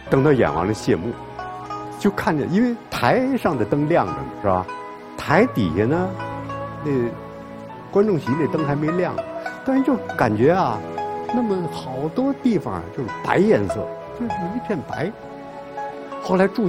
等到演完了谢幕，就看见，因为台上的灯亮着呢，是吧？台底下呢，那观众席那灯还没亮，但是就感觉啊，那么好多地方就是白颜色，就是一片白。后来注